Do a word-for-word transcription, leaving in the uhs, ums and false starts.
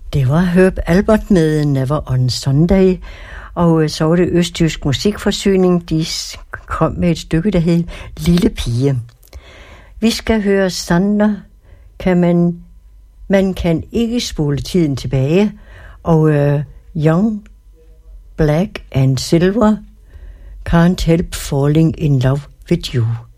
Det var Herb Alpert med Never on Sunday, og så var det Østjysk Musikforsyning. De kom med et stykke, der hed Lille Pige. Vi skal høre Sander, kan man, man kan ikke spole tiden tilbage, og uh, Young, Black and Silver, Can't Help Falling in Love with You.